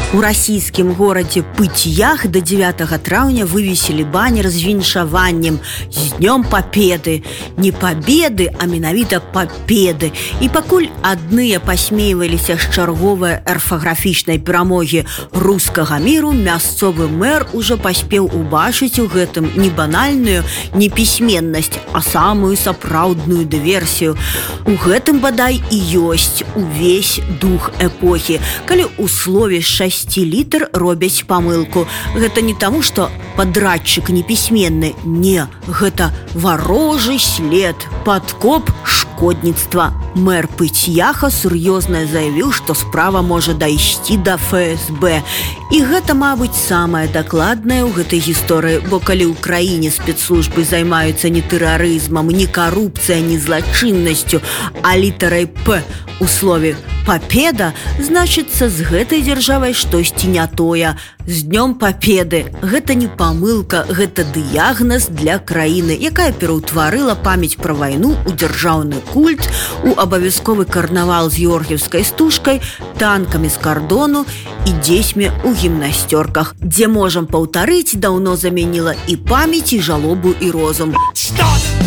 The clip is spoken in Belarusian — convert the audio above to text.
У расійскім горадзе Пытьях до 9 траўня вывесілі баннер з віншаваннем «З днём Папеды». Не пабеды, а менавіта папеды. І пакуль адныя пасмейваліся з чарговай арфаграфічнай перамогі рускага міру, мясцовы мэр ужо паспеў убачыць у гэтым не банальную непісьменнасць, а самую сапраўдную дыверсію. У гэтым бадай і ёсць увесь дух эпохі, калі ў слове 6 літр робяць памылку. Гэта не таму, што падрадчык непісьменны. Не, гэта варожы след, падкоп, шкодніцтва. Мэр Пытьяха сур'ёзна заявіў, што справа можа дайсці да ФСБ. І гэта, мабыць, самае дакладнае ў гэтай гісторыі, бо калі ў краіне спецслужбы займаюцца не тэрарызмам, не карупцыяй, не злачыннасцю, а літарай «П» у слове «папеда», значыцца, з гэтай дзяржавай штосьці не тое. З днём Папеды. Гэта не памылка, гэта дыягназ для краіны, якая пераўтварыла памяць пра вайну ў дзяржаўны культ, у абавязковы карнавал з георгіевскай стужкай, танкамі з кардону і дзецьмі ў гімнасцёрках. Дзе можам паўтарыць, даўно замяніла і памяць, і жалобу, і розум.